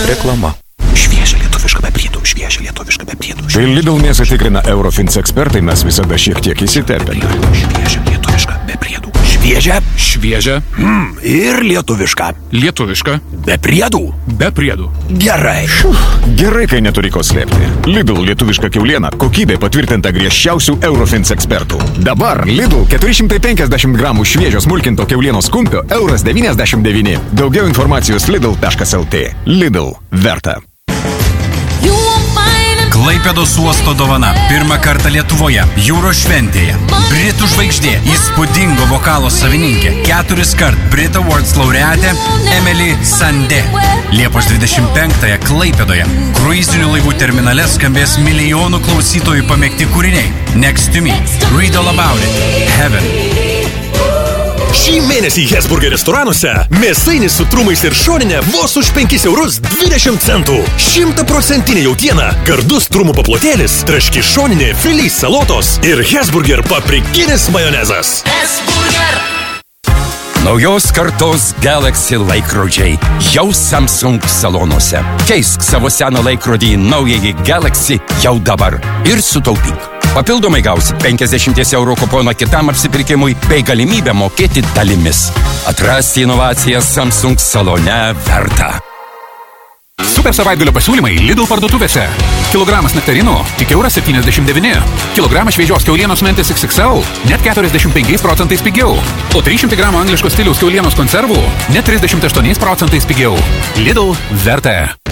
Reklama. Šviežia lietuviška be priedų, šviežia lietuviška be priedų. Kai Lidl mėsą tikrina Eurofins ekspertai, mes visada šiek tiek įsiterpėme. Šviežia lietuviška be priedų. Šviežia. Šviežia. Ir lietuviška. Lietuviška. Be priedų. Be priedų. Gerai. Gerai, kai neturi ko slėpti. Lidl lietuviška kiauliena, kokybė patvirtinta griežčiausių Eurofins ekspertų. Dabar Lidl 450 gramų šviežio smulkinto kiaulienos kumpio €1,99. Daugiau informacijos lidl.lt. Lidl. Verta. Klaipėdos uosto dovana. Pirmą kartą Lietuvoje. Jūros šventėje. Britų žvaigždė. Įspūdingo vokalo savininkė. 4 kart Brit Awards laureatė Emily Sandé. Liepos 25-ąją Klaipėdoje. Kruizinių laivų terminale skambės milijonų klausytojų pamėgti kūriniai. Next to me. Read all about it. Heaven. Šį mėnesį Hesburger restoranuose mėsainis su trumais ir šoninė vos už €5.20. 100% jautiena, gardus trumų paplotėlis, traški šoninė, filė salotos ir Hesburger paprikinis majonezas. Naujos kartos Galaxy laikrodžiai jau Samsung salonuose. Keisk savo seną laikrodį į naująjį Galaxy jau dabar ir sutaupyk. Papildomai gausi 50 € kuponą kitam apsipirkimui bei galimybę mokėti dalimis. Atrasti inovacijas Samsung salone verta. Super savaitgalio pasiūlymai Lidl parduotuvėse. Kilogramas nektarinų tik €1,79. Kilogramas šviežios kiaulienos mentis XXL net 45% pigiau. O 300 gramų angliškos stiliaus kiaulienos konservų net 38% pigiau. Lidl verta.